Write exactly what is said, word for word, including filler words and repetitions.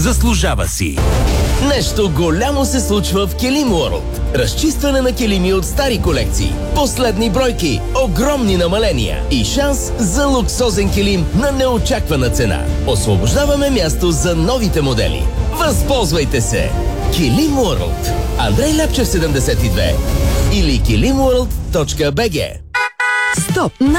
Заслужава си. Нещо голямо се случва в Килим World. Разчистване на килими от стари колекции. Последни бройки, огромни намаления и шанс за луксозен килим на неочаквана цена. Освобождаваме място за новите модели. Възползвайте се! Килим World. Андрей Ляпчев седемдесет и две или килим ворлд точка би джи. Стоп!